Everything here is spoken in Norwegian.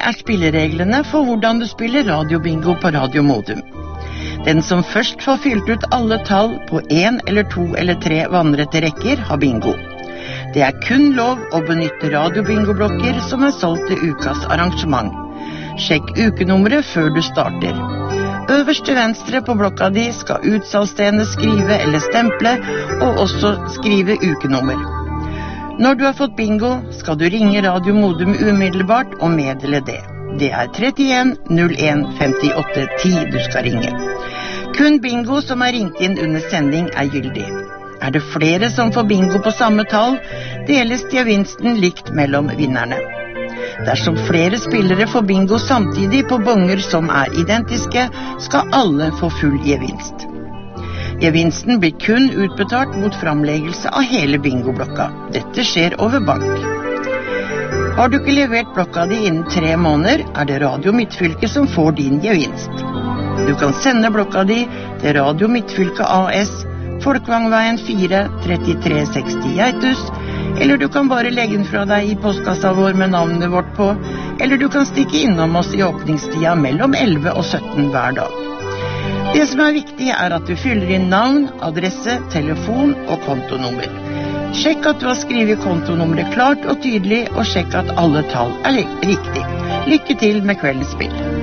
spillereglene for hvordan du spiller radiobingo på Radio Modum. Den som først får fylt ut alle tall på 1 eller 2 eller 3 vannrette rekker har bingo. Det er kun lov å benytte radiobingoblokker som er solgt til ukas arrangement. Sjekk ukenummeret før du starter. Øverst til venstre på blokka di skal utsalgsstedene skrive eller stemple, og også skrive ukenummer. Når du har fått bingo, skal du ringe Radio Modum umiddelbart og meddele det. Det er 31 01 58 10 du skal ringe. Kun bingo som er ringt inn under sending er gyldig. Er det flere som får bingo på samme tall, deles gevinsten likt mellom vinnerne. Dersom flere spillere får bingo samtidig på bonger som er identiske, skal alle få full gevinst. Gevinsten blir kun utbetalt mot framleggelse av hele bingoblokka. Dette skjer over bank. Har du ikke levert blokka di innen 3 måneder, er det Radio Midtfylke som får din gevinst. Du kan sende blokka di til Radio Midtfylke AS, Folkvangveien 4, 3360 Geitus, eller du kan bare legge den fra deg i postkassa vår med navnet vårt på, eller du kan stikke innom oss i åpningstida mellom 11 og 17 hver dag. Det som er viktig er at du fyller inn navn, adresse, telefon og kontonummer. Sjekk at du har skrevet kontonummeret klart og tydelig, og sjekk at alle tall er riktig. Lykke til med kveldens spill.